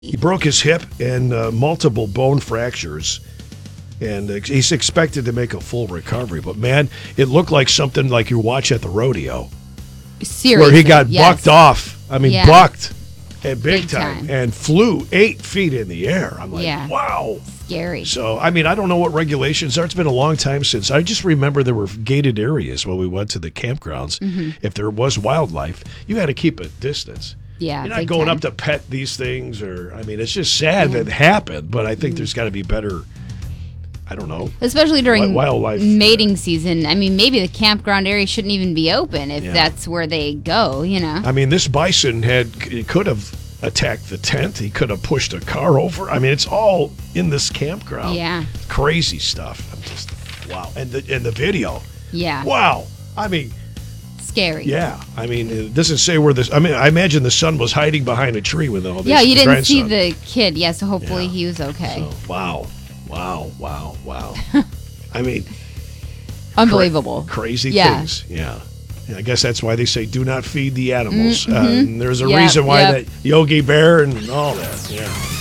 He broke his hip and multiple bone fractures, and he's expected to make a full recovery. But, man, it looked like something like you watch at the rodeo. Seriously, where he got bucked off. I mean, bucked at big time and flew 8 feet in the air. I'm like, wow. Scary. So, I mean, I don't know what regulations are. It's been a long time since. I just remember there were gated areas when we went to the campgrounds. Mm-hmm. If there was wildlife, you had to keep a distance. Yeah, you're not going up to pet these things, it's just sad that it happened, but I think there's got to be better, I don't know. Especially during wildlife mating season. I mean, maybe the campground area shouldn't even be open if that's where they go, I mean, this bison could have attacked the tent. He could have pushed a car over. I mean, it's all in this campground. Yeah. Crazy stuff. I'm just, wow. And the video. Yeah. Wow. I mean, scary. Yeah. I mean, it doesn't say where this. I mean, I imagine the son was hiding behind a tree with all this. Yeah, you didn't grandson. see the kid. Yeah, so hopefully he was okay. So, wow. I mean, unbelievable. Crazy things. Yeah. And I guess that's why they say do not feed the animals. There's a reason why that Yogi Bear and all that. Yeah.